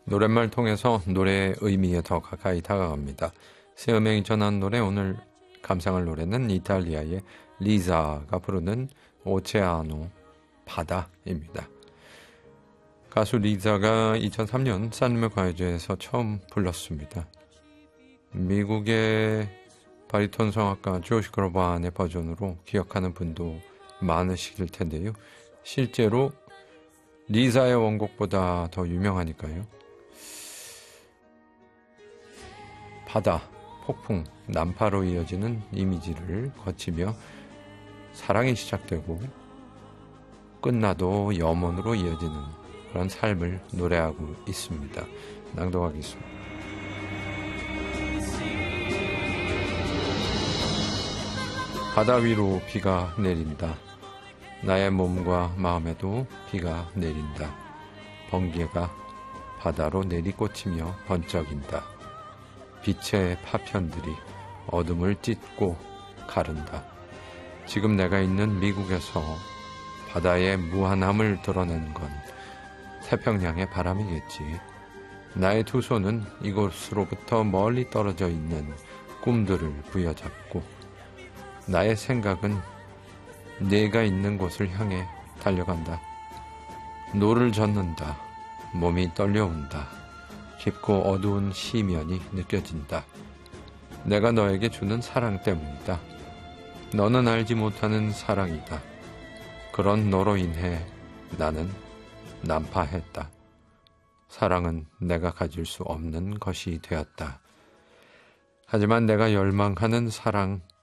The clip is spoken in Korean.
노랫말 통해서 노래의 의미에 더 가까이 다가갑니다. 새 음향이 전한 노래, 오늘 감상할 노래는 이탈리아의 리자가 부르는 오체아노, 바다입니다. 가수 리자가 2003년 산르메 과외제에서 처음 불렀습니다. 미국의 바리톤 성악가 조시 그로반의 버전으로 기억하는 분도 많으실 텐데요. 실제로 리자의 원곡보다 더 유명하니까요. 바다, 폭풍, 난파로 이어지는 이미지를 거치며 사랑이 시작되고 끝나도 염원으로 이어지는 그런 삶을 노래하고 있습니다. 낭독하겠습니다. 바다 위로 비가 내린다. 나의 몸과 마음에도 비가 내린다. 번개가 바다로 내리꽂히며 번쩍인다. 빛의 파편들이 어둠을 찢고 가른다. 지금 내가 있는 미국에서 바다의 무한함을 드러낸 건 태평양의 바람이겠지. 나의 두 손은 이곳으로부터 멀리 떨어져 있는 꿈들을 부여잡고 나의 생각은 네가 있는 곳을 향해 달려간다. 노를 젓는다. 몸이 떨려온다. 깊고 어두운 시면이 느껴진다. 내가 너에게 주는 사랑 때문이다. 너는 알지 못하는 사랑이다. 그런 너로 인해 나는 난파했다. 사랑은 내가 가질 수 없는 것이 되었다. 하지만 내가 열망하는 사랑,